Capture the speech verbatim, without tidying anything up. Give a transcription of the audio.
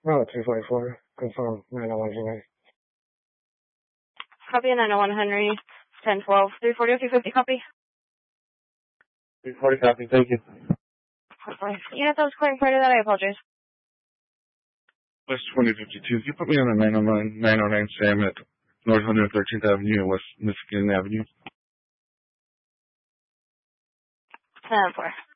No, three forty-four. Confirm nine oh one Henry. Copy nine oh one Henry. ten twelve. three forty, okay, fifty, copy. three forty, copy, thank you. Unit that was clearing prior to that, I apologize. West twenty fifty-two, can you put me on a nine oh nine, nine oh nine Sam at North one hundred thirteenth Avenue and West Michigan Avenue? ten four.